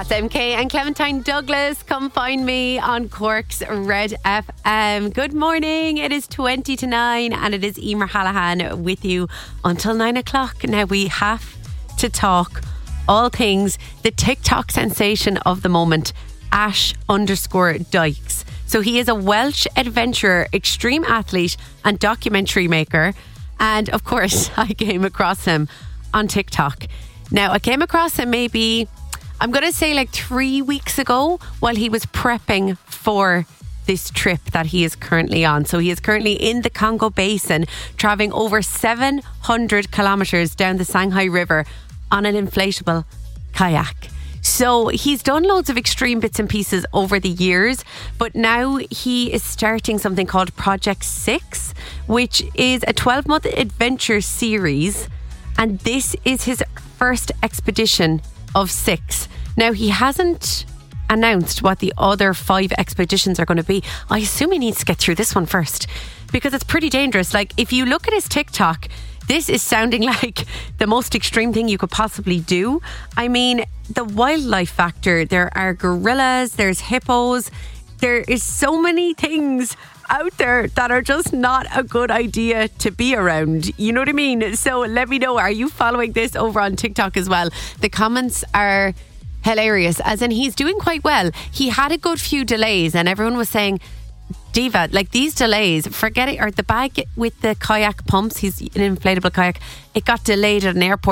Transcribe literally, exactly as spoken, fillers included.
That's M K and Clementine Douglas. Come find me on Cork's Red F M. Good morning. It is twenty to nine and it is Emer Hallahan with you until nine o'clock. Now we have to talk all things the TikTok sensation of the moment, Ash underscore Dykes. So he is a Welsh adventurer, extreme athlete and documentary maker. And of course, I came across him on TikTok. Now, I came across him maybe, I'm going to say like three weeks ago while he was prepping for this trip that he is currently on. So he is currently in the Congo Basin, traveling over seven hundred kilometres down the Sanghay River on an inflatable kayak. So he's done loads of extreme bits and pieces over the years, but now he is starting something called Project Six, which is a twelve-month adventure series. And this is his first expedition of six. Now, he hasn't announced what the other five expeditions are going to be. I assume he needs to get through this one first because it's pretty dangerous. Like, if you look at his TikTok, this is sounding like the most extreme thing you could possibly do. I mean, the wildlife factor, there are gorillas, there's hippos, there is so many things out there that are just not a good idea to be around. You know what I mean? So let me know, are you following this over on TikTok as well? The comments are hilarious, as in he's doing quite well. He had a good few delays and everyone was saying, Diva, like these delays, forget it, or the bag with the kayak pumps, he's an inflatable kayak, it got delayed at an airport